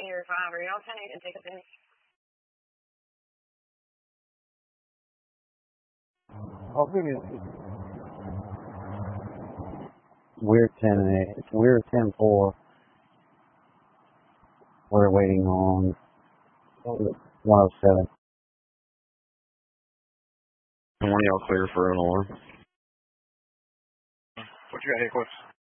Year 5. Are y'all 10-8 and take a finish? Oh, we're 10-8. We're 10-4. We're waiting on 107. One of y'all clear for an alarm. What you got here, Cliff?